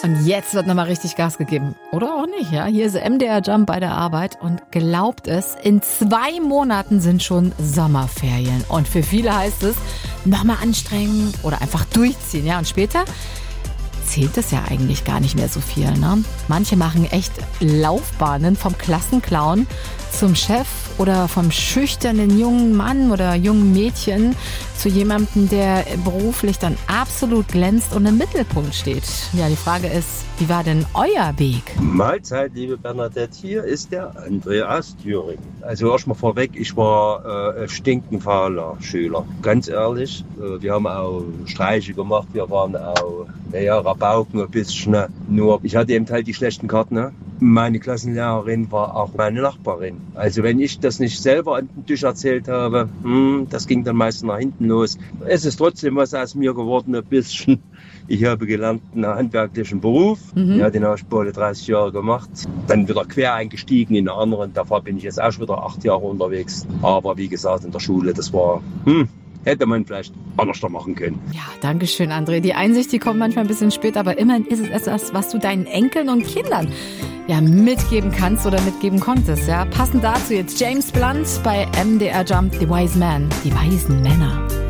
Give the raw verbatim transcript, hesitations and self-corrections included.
Und jetzt wird nochmal richtig Gas gegeben. Oder auch nicht, ja? Hier ist M D R Jump bei der Arbeit und glaubt es, in zwei Monaten sind schon Sommerferien. Und für viele heißt es, nochmal anstrengen oder einfach durchziehen, ja? Und später zählt es ja eigentlich gar nicht mehr so viel, ne? Manche machen echt Laufbahnen vom Klassenclown zum Chef oder vom schüchternen jungen Mann oder jungen Mädchen zu jemandem, der beruflich dann absolut glänzt und im Mittelpunkt steht. Ja, die Frage ist, wie war denn euer Weg? Mahlzeit, liebe Bernadette, hier ist der André aus Thüringen. Also erstmal vorweg, ich war äh, stinkend fauler Schüler. Ganz ehrlich, äh, wir haben auch Streiche gemacht, wir waren auch, naja, Rabauken ein bisschen. Nur ich hatte eben halt die schlechten Karten. Ne? Meine Klassenlehrerin war auch meine Nachbarin. Also wenn ich das nicht selber an den Tisch erzählt habe, hm, das ging dann meistens nach hinten los. Es ist trotzdem was aus mir geworden, ein bisschen. Ich habe gelernt einen handwerklichen Beruf. Mhm. Ja, den habe ich bald dreißig Jahre gemacht. Dann wieder quer eingestiegen in einen anderen. Dafür bin ich jetzt auch schon wieder acht Jahre unterwegs. Aber wie gesagt, in der Schule, das war... Hm, hätte man vielleicht anders machen können. Ja, danke schön, André. Die Einsicht, die kommt manchmal ein bisschen später, aber immerhin ist es etwas, was du deinen Enkeln und Kindern ja mitgeben kannst oder mitgeben konntest. Ja, passend dazu jetzt James Blunt bei M D R Jump, The Wise Man, die weisen Männer.